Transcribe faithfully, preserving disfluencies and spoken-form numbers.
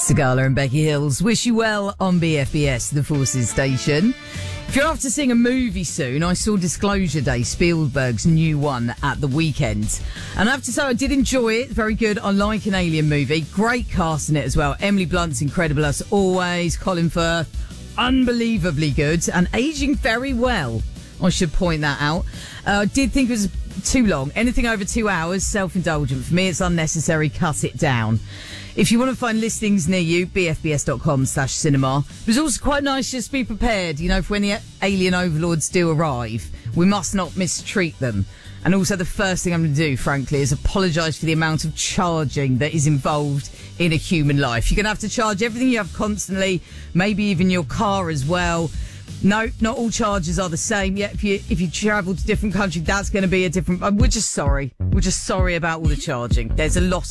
Sagala and Becky Hills wish you well on B F B S, the Forces station. If you're after seeing a movie soon, I saw Disclosure Day, Spielberg's new one, at the weekend. And I have to say, I did enjoy it. Very good. I like an alien movie. Great cast in it as well. Emily Blunt's incredible as always. Colin Firth, unbelievably good and aging very well. I should point that out. I uh, did think it was too long. Anything over two hours, self-indulgent. For me, it's unnecessary. Cut it down. If you want to find listings near you, bfbs.com slash cinema. It was also quite nice just to be prepared, you know, for when the alien overlords do arrive. We must not mistreat them. And also the first thing I'm going to do, frankly, is apologise for the amount of charging that is involved in a human life. You're going to have to charge everything you have constantly, maybe even your car as well. No, not all charges are the same. Yeah, if you if you travel to different countries, that's going to be a different... We're just sorry. We're just sorry about all the charging. There's a lot